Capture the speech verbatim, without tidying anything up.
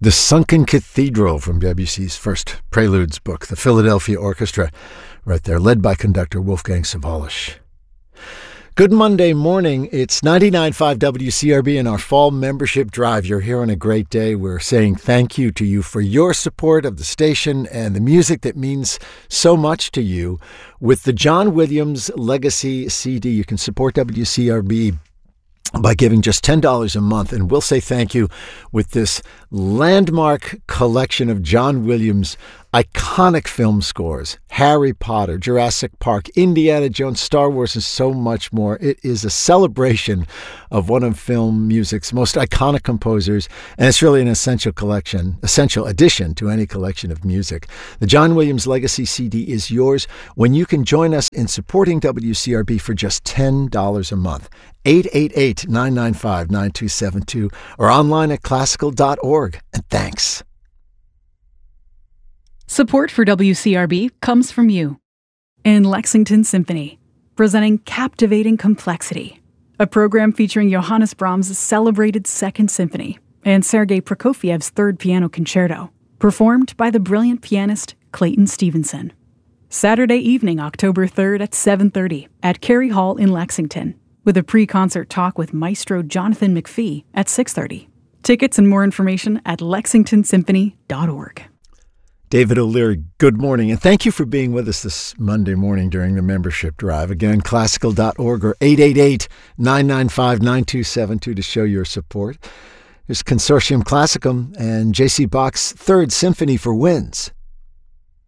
The Sunken Cathedral from Debussy's first Preludes book, the Philadelphia Orchestra, right there, led by conductor Wolfgang Sawallisch. Good Monday morning. It's ninety-nine point five W C R B in our fall membership drive. You're here on a great day. We're saying thank you to you for your support of the station and the music that means so much to you. With the John Williams Legacy C D, you can support W C R B by giving just ten dollars a month, and we'll say thank you with this landmark collection of John Williams' iconic film scores: Harry Potter, Jurassic Park, Indiana Jones, Star Wars, and so much more. It is a celebration of one of film music's most iconic composers, and it's really an essential collection, essential addition to any collection of music. The John Williams Legacy C D is yours when you can join us in supporting W C R B for just ten dollars a month. eight eight eight, nine nine five, nine two seven two or online at classical dot org. And thanks. Support for W C R B comes from you. In Lexington Symphony, presenting Captivating Complexity, a program featuring Johannes Brahms' celebrated Second Symphony and Sergei Prokofiev's Third Piano Concerto, performed by the brilliant pianist Clayton Stevenson. Saturday evening, October third at seven thirty at Cary Hall in Lexington, with a pre-concert talk with Maestro Jonathan McPhee at six thirty. Tickets and more information at lexington symphony dot org. David O'Leary, good morning, and thank you for being with us this Monday morning during the membership drive. Again, classical dot org or eight eight eight, nine nine five, nine two seven two to show your support. There's Consortium Classicum and J C Bach's Third Symphony for Winds.